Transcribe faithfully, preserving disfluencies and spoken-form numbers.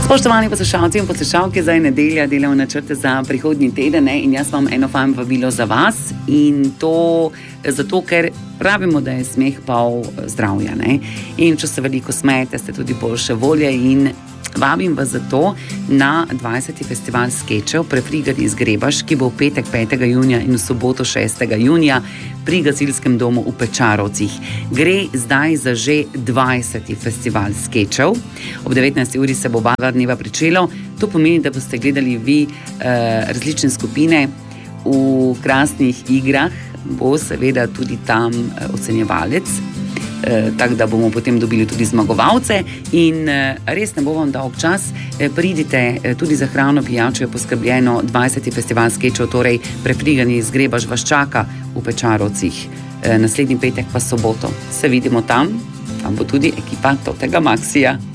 Spoštovani poslušalci in poslušalke, zdaj nedelja, delamo načrte za prihodnji teden, ne? In jaz imam eno fajn vabilo za vas in to zato, ker pravimo, da je smeh pol zdravja, ne? In če se veliko smejete, ste tudi boljše volje in vabim vas zato na dvajseti festival skečev Prefrigani izgrebaš, ki bo v petek petega junija in v soboto šestega junija pri gasilskem domu v Pečarovcih. Gre zdaj za že dvajseti festival skečev. Ob devetnajsti uri se bo oba dneva pričelo. To pomeni, da boste gledali vi eh, različne skupine v krasnih igrah. Bo seveda tudi tam eh, ocenjevalec. Eh, tako da bomo potem dobili tudi zmagovalce in eh, res ne bo vam dolg čas. Eh, pridite, eh, tudi za hrano pijačo je poskrbljeno. Dvajseti festival skečev, torej Prefrigani izgrebaš, vas čaka v Pečarovcih. Eh, naslednji petek pa soboto. Se vidimo tam, tam bo tudi ekipa Totega Maxija.